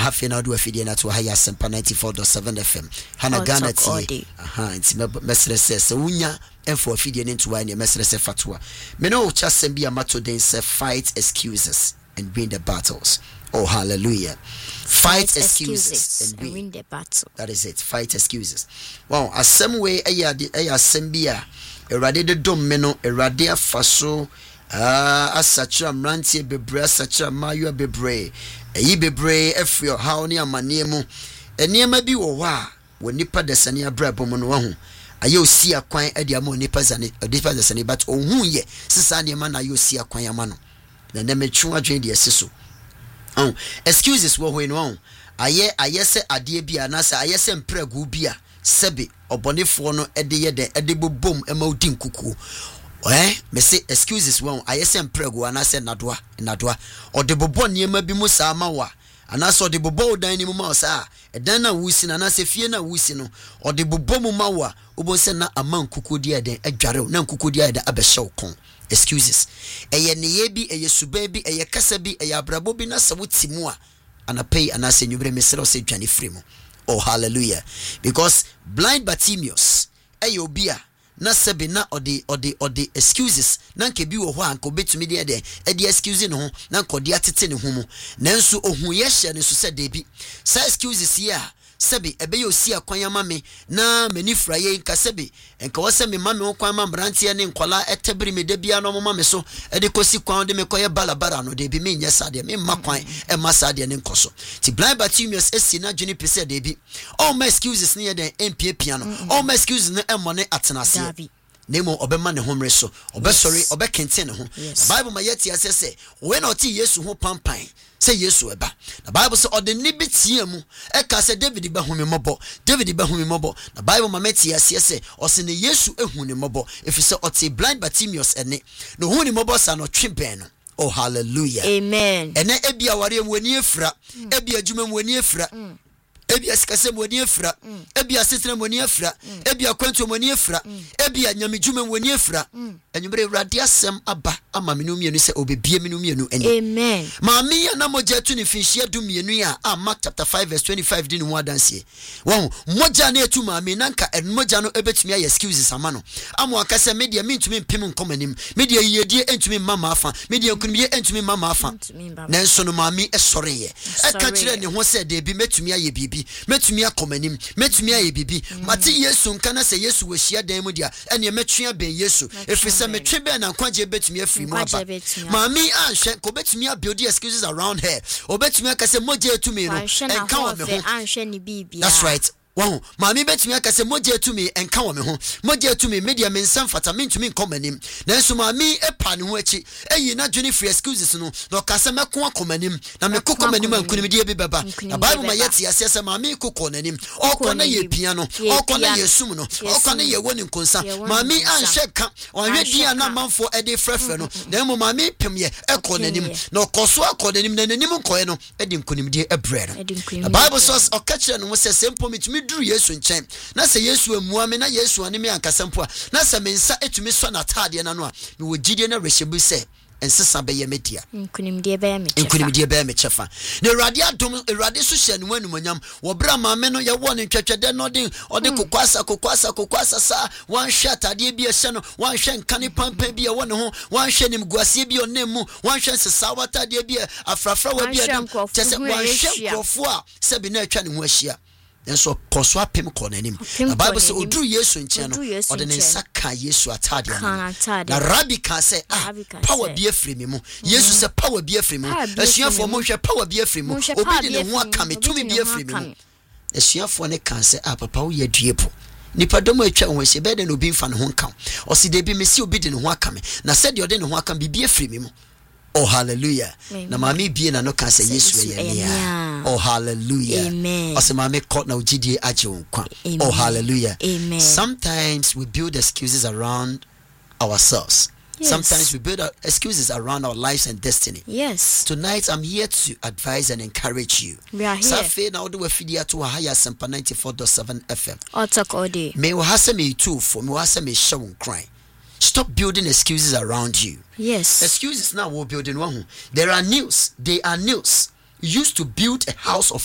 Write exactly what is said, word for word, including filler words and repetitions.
hafe na do afidie na to ha ya sempa ninety-four point seven F M hana Ghana ti aha nti mesere se se wunya enfo afidie ne nto wa ne mesere se fatwa me no cha sem bia mato den se fight excuses and win the battles. Oh, hallelujah. Fight, fight excuses, excuses and, win. and win the battle. That is it. Fight excuses. Wow, as some way aya aya sembia erade de dom me no erade afaso ah asacha mrantie bebre asacha mayo bebre eyi bebre efio how ne amane mu eniema bi wo wa wo nipa desane abrabom no wa hu aye osi akwan ade ama nipa zane nipa desane but ohun ye sisa ne ma na aye osi akwan ama no na na metwu adwen de esiso. Oh, excuses wo ho no aye aye se ade bia na se aye se mpragu bia sebe obonefo no ede ye de ede bobom ema odin kuku eh me say excuses wo aye se mpragu ana se nadoa nadoa ode bobo niema bi mu sa ma wa ana se ode bobo dan ni mu ma sa edan na wusi na na se fie na wusi no ode bobo mu ma wa obo se na aman kuku dia den adware na kuku dia da abehyew kon. Excuses eye ne ye bi eye suban bi eye kasa bi eye abrabo bi na se wotimu a anapay anase nyubre mesero se dwane fremu. Oh, hallelujah. Because blind Bartimaeus eye obi a na sebe na odi odi odi excuses na nke bi wo ho anko betumi de de e de excuse ne ho na nko de atete ne ho mu nanso ohun ye hye ne so se de bi sa excuses here sebe ebe yo si akwan ama me na mani fraye nka sebe enka wose me mame kwan ma brantie ne nkola etebiri me de bia no mo mame so e de kosi kwan de me koye balabara no de bi me nya sade me makwan e ma sade ne nkoso ti blind Bartimaeus esi na dwene pese de bi all my excuses ne de empie pia no all my excuses ne emone atenase nemo obema ne homre so obe sorry obe kenten ne ho Bible ma yeti asese we na oti Yesu ho pampan say Yesu eba the Bible say ode ni bitie mu e ka say David be humi mobo David be humi mobo the Bible ma meti asese o se ne Yesu ehuni mobo if say oti blind Bartimaeus ene no huni mobo sa no twempen no. Oh, hallelujah, amen. Ene ebia ware mu ani efra ebia adwuma mu ani efra ebia sikase mu ani efra ebia setre mu ani efra ebia kwanto mu ani efra ebia nyamedwuma mu ani efra enyumre Awurade asem aba ama menu mienu se obebie menu mienu eni amen. Maami ya na moja tu ni finhia du mienu ya ah Mark chapter five verse twenty-five din ho adanse wo moja na etu maami nanka en moja no ebetumi ya excuses amano amo akase media mintumi mpem nkomanim media yedie entumi mama afa media kunumie entumi mama afa nanso no maami esoreye eka kire ne ho se de bi metumi aye bibi metumi akomanim metumi aye bibi mate Yesu nka na se Yesu we hia dan mu dia ene metwea ben Yesu efisa metwe ben na kwaje betumi afiri mu aba mami anhwe ko betumi build excuses around her obetumi akase moje etumi no enka wo me ho anhwe ni bibia. That's right. Wow, mami betumi akase moje etumi enka wo me ho moje etumi media mensam fata mentumi nkomanim nanso mami epa ne ho achi eyi na dwene free excuses no no kase meko akomanim na meko komanim ankunim de bi beba na Bible ma yeti asese mami kokko nanim okona ye pia no okona ye sum no okona ye woni nkonsa mami anhwe ka onhwe dia na manfo ede frefre no na mo mami pemye ekonanim na okoso akonanim na nanim nkoye no ede nkunim de ebre no. The Bible says okachire no se sempo mitumi duru Yesu nchen na se Yesu amua me na Yesu ane me ankasampo a na se me nsa etumi so na taade na no a me wogidie na rehyebu se ensesa be ye media nkunimdie be ye me chefa nkunimdie be ye me chefa na Awurade adom Awurade so hye ne wanumonyam wo bra maame no ye wo ne twetwede no de ode kokwasa kokwasa kokwasa sa wan hwe atade bi ehye no wan hwe nkane pampa bi ye wo ne ho wan hwe nim guase bi onem mu wan hwe sesa watade bi afrafra wa bi adam tese wan hwe krofo a se bi na atwa ne ho ahia and so koso apem konanim. The Bible says odru Yesu nche no ode ne saka Yesu atade na rabbi can say ah power be afri me mu Yesu say power be afri mu asuafo mo hwe power be afri mu obi de ne ho aka me tumi be afri me mu asuafo ne can say ah papa wo ye duepo nipa domo atwa ho hye be de no bi mfa ne ho nka o si de bi me si obi de ne ho aka me na said de ne ho aka bi bi afri me mu. Oh, hallelujah. Na mami bie na no kan say Yesu ye ya. Oh, hallelujah. Amen. Ose mami court na ugidie age wonkwa. Oh, hallelujah. Amen. Sometimes we build excuses around ourselves. Yes. Sometimes we build excuses around our lives and destiny. Yes. Tonight I'm here to advise and encourage you. We are here. Safe na odo wafidia to higher sempa ninety-four point seven F M. O talk all day. Me wo hase me too for me wo hase me hye won cry. Stop building excuses around you. Yes. Excuses now we're building one. There are news. They are news used to build a house of